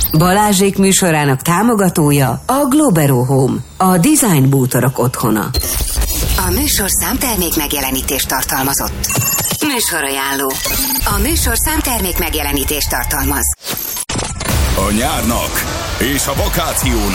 Balázsék műsorának támogatója a Globero Home, a design bútorok otthona. A műsor számtermék megjelenítést tartalmazott. Műsorajánló. A műsor számtermék megjelenítést tartalmaz. A nyárnak és a vakációnak